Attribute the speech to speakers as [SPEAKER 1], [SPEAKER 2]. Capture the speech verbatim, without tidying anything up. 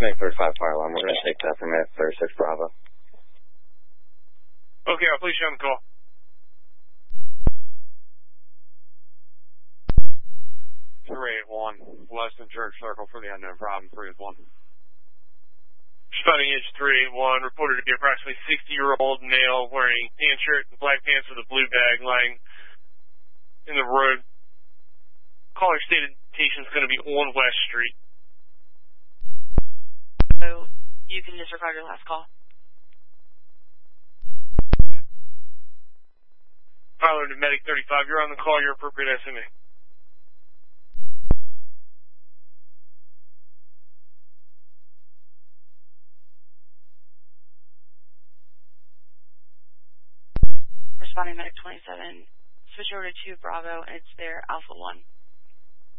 [SPEAKER 1] Make thirty-five fire alarm. We're going to take that from it, thirty-six Bravo.
[SPEAKER 2] Okay, I'll place you on the call. three eight one, less than church circle for the unknown problem, three eight one. Spotting edge three eight one, reported to be approximately sixty-year-old male wearing tan shirt and black pants with a blue bag lying in the road. Caller stated station is going to be on West Street.
[SPEAKER 3] So you can disregard your last call.
[SPEAKER 2] Tyler to Medic thirty-five, you're on the call, your appropriate S M A.
[SPEAKER 3] Responding Medic twenty-seven, switch over to two Bravo, and it's their Alpha one.